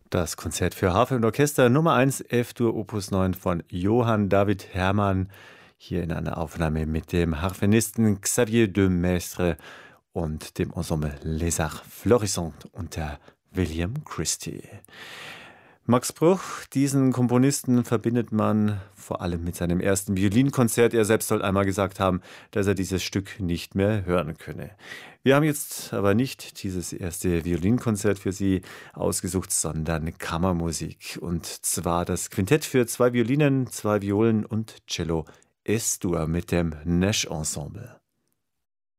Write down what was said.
Das Konzert für Harfe und Orchester Nummer 1 F-Dur Opus 9 von Johann David Hermann, hier in einer Aufnahme mit dem Harfenisten Xavier de Maistre und dem Ensemble Les Arts Florissants unter William Christie. Max Bruch, diesen Komponisten verbindet man vor allem mit seinem ersten Violinkonzert. Er selbst soll einmal gesagt haben, dass er dieses Stück nicht mehr hören könne. Wir haben jetzt aber nicht dieses erste Violinkonzert für Sie ausgesucht, sondern Kammermusik. Und zwar das Quintett für 2 Violinen, 2 Violen und Cello Es-Dur mit dem Nash Ensemble.